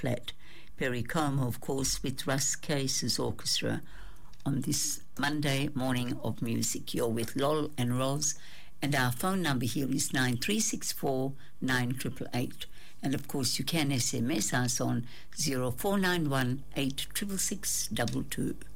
flat. Perry Como, of course, with Russ Case's orchestra on this Monday morning of music. You're with Lol and Roz, and our phone number here is 9364 9888. And of course, you can SMS us on 0491 866 22.